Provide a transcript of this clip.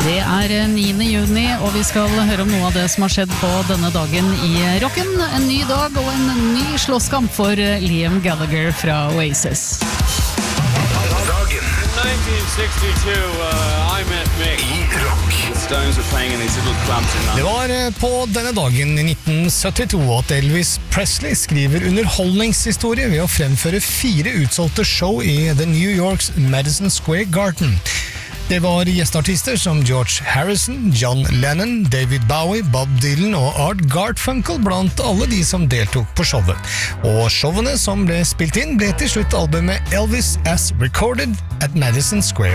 Det 9. juni, og vi skal høre om noe av det som har skjedd på denne dagen i rocken. En ny dag og en ny slåsskamp for Liam Gallagher fra Oasis. 1962, I met Mick. I rock. The Stones were playing in these little clubs in Det London. var på denne dagen i 1972 at Elvis Presley skriver underholdningshistorie ved å fremføre 4 utsolgte show i The New York's Madison Square Garden. Det var gjestartister som George Harrison, John Lennon, David Bowie, Bob Dylan og Art Garfunkel blant alle de som deltok på showet. Og showene som ble spilt inn ble til slutt albumet Elvis as Recorded at Madison Square